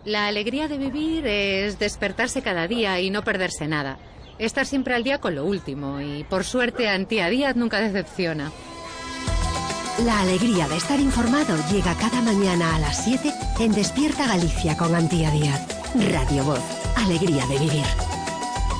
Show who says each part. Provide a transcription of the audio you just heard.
Speaker 1: La alegría de vivir es despertarse cada día y no perderse nada. Estar siempre al día con lo último y, por suerte, Antía Díaz nunca decepciona.
Speaker 2: La alegría de estar informado llega cada mañana a las 7 en Despierta Galicia con Antía Díaz. Radio Voz. Alegría de vivir.